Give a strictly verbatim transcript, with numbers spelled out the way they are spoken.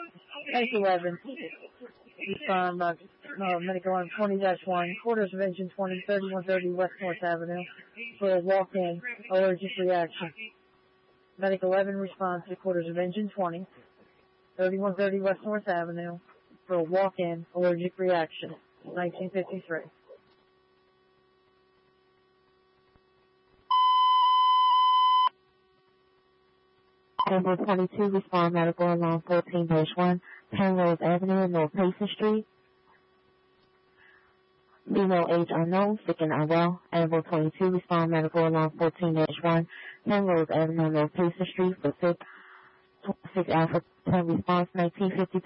Eight eleven. Respond, uh, no, medical line twenty dash one, quarters of engine twenty, thirty-one thirty West North Avenue for a walk-in allergic reaction. Medic eleven responds to quarters of engine twenty, thirty-one thirty West North Avenue for a walk-in allergic reaction. nineteen fifty-three. Number twenty-two, respond medical alarm fourteen dash one, Penrose Avenue, North Payson Street. Female age unknown, sick and unwell. Animal twenty-two, respond medical alarm fourteen dash one, Penrose Avenue, North Payson Street for sick, twenty-six Alpha ten response, nineteen fifty-three.